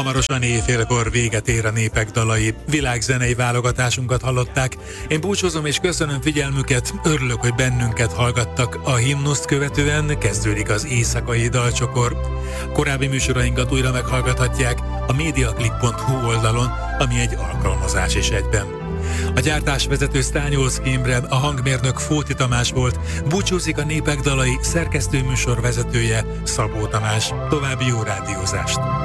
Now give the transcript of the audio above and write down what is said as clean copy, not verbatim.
Hamarosan éjfélkor véget ér a Népek dalai. Világzenei válogatásunkat hallották. Én búcsúzom és köszönöm figyelmüket. Örülök, hogy bennünket hallgattak. A himnuszt követően kezdődik az éjszakai dalcsokor. Korábbi műsorainkat újra meghallgathatják a mediaclick.hu oldalon, ami egy alkalmazás is egyben. A gyártásvezető Stányolszky Imre, a hangmérnök Fóti Tamás volt, búcsúzik a Népek dalai szerkesztő műsorvezetője Szabó Tamás. További jó rádiózást!